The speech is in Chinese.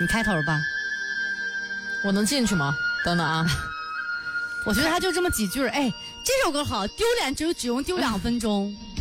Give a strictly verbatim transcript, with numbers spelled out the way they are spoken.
你开头吧。 我能进去吗？等等啊， 我觉得他就这么几句，哎，这首歌好，丢脸只只用丢两分钟。